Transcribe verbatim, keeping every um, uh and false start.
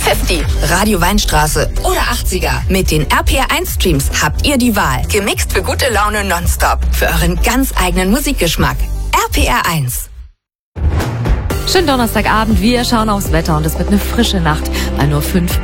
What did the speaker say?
fünfzig, Radio Weinstraße oder achtziger. Mit den R P R eins Streams habt ihr die Wahl. Gemixt für gute Laune nonstop. Für euren ganz eigenen Musikgeschmack. R P R eins. Schönen Donnerstagabend, wir schauen aufs Wetter und es wird eine frische Nacht bei nur fünf